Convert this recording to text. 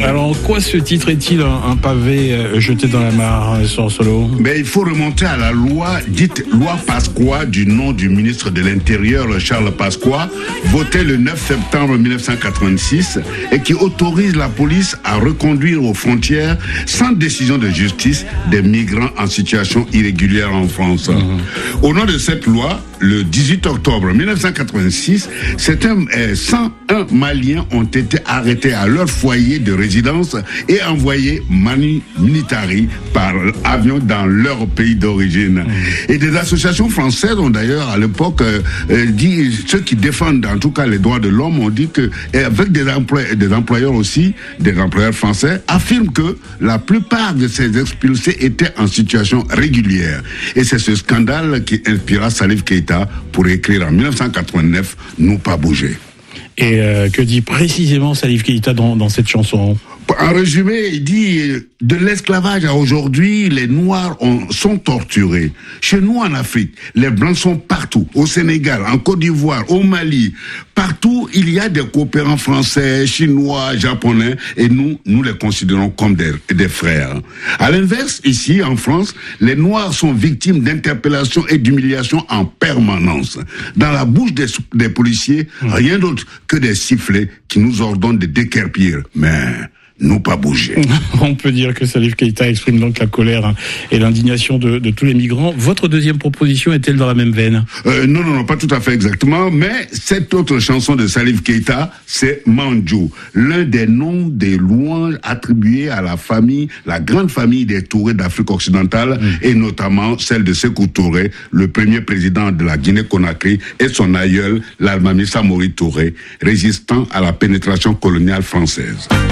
Alors, en quoi ce titre est-il un pavé jeté dans la mare, Solo? Mais il faut remonter à la loi dite loi Pasqua du nom du ministre de l'Intérieur, Charles Pasqua, votée le 9 septembre 1986 et qui autorise la police à reconduire aux frontières, sans décision de justice, des migrants en situation irrégulière en France. Au nom de cette loi, le 18 octobre 1986, 101 Maliens ont été arrêtés à leur foyer de résidence et envoyés manu militari par avion dans leur pays d'origine. Et des associations françaises ont d'ailleurs à l'époque dit, ceux qui défendent en tout cas les droits de l'homme ont dit que, et avec des employeurs aussi, des employeurs français, affirment que la plupart de ces expulsés étaient en situation régulière. Et c'est ce scandale qui inspira Salif Keïta pour écrire en 1989 « Nous pas bouger ». Et que dit précisément Salif Keïta dans cette chanson? En résumé, il dit de l'esclavage à aujourd'hui, les Noirs sont torturés. Chez nous en Afrique, les Blancs sont partout. Au Sénégal, en Côte d'Ivoire, au Mali, partout il y a des coopérants français, chinois, japonais, et nous les considérons comme des frères. À l'inverse, ici en France, les Noirs sont victimes d'interpellations et d'humiliations en permanence. Dans la bouche des policiers, rien d'autre que des sifflets qui nous ordonnent de déguerpir. Mais nous pas bouger. On peut dire que Salif Keïta exprime donc la colère et l'indignation de tous les migrants. Votre deuxième proposition est-elle dans la même veine? Non, pas tout à fait exactement, mais cette autre chanson de Salif Keïta, c'est Mandjou, l'un des noms des louanges attribués à la grande famille des Touré d'Afrique occidentale, et notamment celle de Sékou Touré, le premier président de la Guinée-Conakry, et son aïeul, l'Almami Samori Touré, résistant à la pénétration coloniale française.